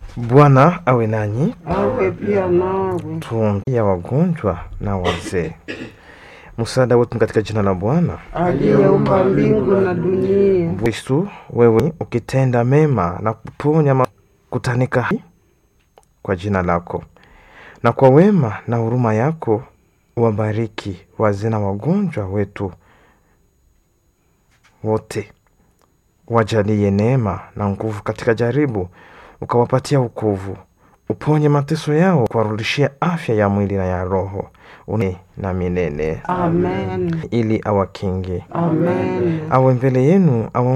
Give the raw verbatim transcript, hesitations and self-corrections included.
Bwana awe nanyi. Awe pia nawe. Tuombea wagonjwa na wazee. Msaada wetu katika jina la Bwana aliyeumba mbingu na dunia. Yesu, wewe ukitenda mema na kuponya kutanika kwa jina lako, na kwa wema na huruma yako uwabariki wazee na wagonjwa wetu wote. Wajalie neema na nguvu katika jaribu, ukawapatia wokovu. Uponye mateso yao, kuwarudishia afya ya mwili na ya roho une na milele. Amen. Ili awakinge. Amen. Awe mbele yenu, awe